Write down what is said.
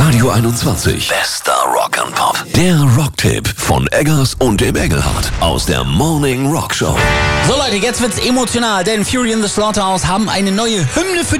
Radio 21. Bester Rock and Pop. Der Rocktipp von Eggers und dem Engelhardt aus der Morning Rock Show. So Leute, jetzt wird's emotional, denn Fury in the Slaughterhouse haben eine neue Hymne für